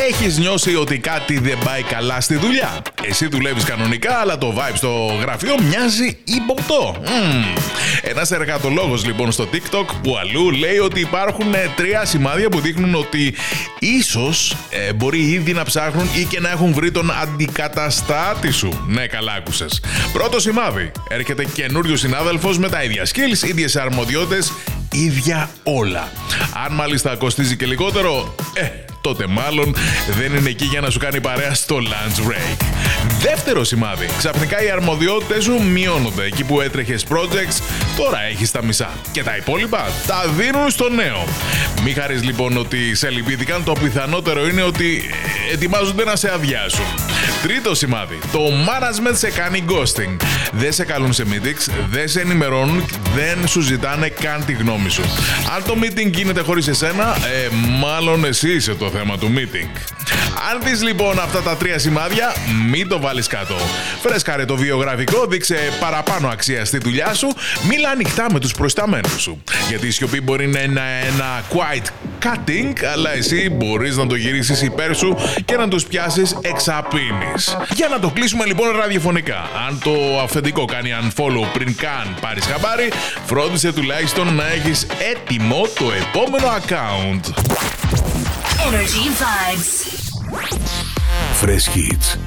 Έχεις νιώσει ότι κάτι δεν πάει καλά στη δουλειά? Εσύ δουλεύεις κανονικά, αλλά το vibe στο γραφείο μοιάζει ύποπτο. Ένας εργατολόγος λοιπόν στο TikTok που αλλού λέει ότι υπάρχουν 3 σημάδια που δείχνουν ότι ίσως μπορεί ήδη να ψάχνουν ή και να έχουν βρει τον αντικαταστάτη σου. Ναι, καλά άκουσες. Πρώτο σημάδι. Έρχεται καινούριος συνάδελφος με τα ίδια skills, ίδιες αρμοδιότητες, ίδια όλα. Αν μάλιστα κοστίζει και λιγότερο, τότε μάλλον δεν είναι εκεί για να σου κάνει παρέα στο lunch break. Δεύτερο σημάδι. Ξαφνικά οι αρμοδιότητες σου μειώνονται. Εκεί που έτρεχες projects, τώρα έχεις τα μισά. Και τα υπόλοιπα τα δίνουν στο νέο. Μη χαρείς λοιπόν ότι σε λυπήθηκαν. Το πιθανότερο είναι ότι ετοιμάζονται να σε αδειάσουν. Τρίτο σημάδι. Το management σε κάνει ghosting. Δεν σε καλούν σε meetings, δεν σε ενημερώνουν, δεν σου ζητάνε καν τη γνώμη σου. Αν το meeting γίνεται χωρίς εσένα, μάλλον εσύ είσαι το θέμα του meeting. Αν δεις λοιπόν αυτά τα 3 σημάδια, μην το βάλεις κάτω. Φρέσκαρε το βιογραφικό, δείξε παραπάνω αξία στη δουλειά σου, μίλα ανοιχτά με τους προϊσταμένους σου. Γιατί η σιωπή μπορεί να είναι ένα quiet cutting, αλλά εσύ μπορείς να το γυρίσεις υπέρ σου και να τους πιάσεις εξαπίνης. Για να το κλείσουμε λοιπόν ραδιοφωνικά. Αν το αφεντικό κάνει unfollow πριν καν πάρεις χαμπάρι, φρόντισε τουλάχιστον να έχεις έτοιμο το επόμενο account. Energy Vibes. Fresh Hits.